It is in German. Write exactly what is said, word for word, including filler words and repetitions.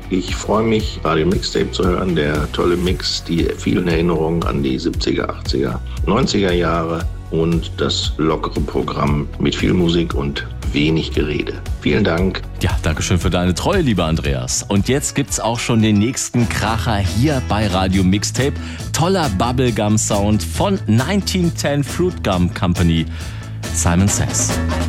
Ich freue mich, Radio Mixtape zu hören. Der tolle Mix, die vielen Erinnerungen an die siebziger, achtziger, neunziger Jahre und das lockere Programm mit viel Musik und wenig Gerede. Vielen Dank. Ja, danke schön für deine Treue, lieber Andreas. Und jetzt gibt's auch schon den nächsten Kracher hier bei Radio Mixtape. Toller Bubblegum-Sound von neunzehnhundertzehn Fruit Gum Company. Simon Says.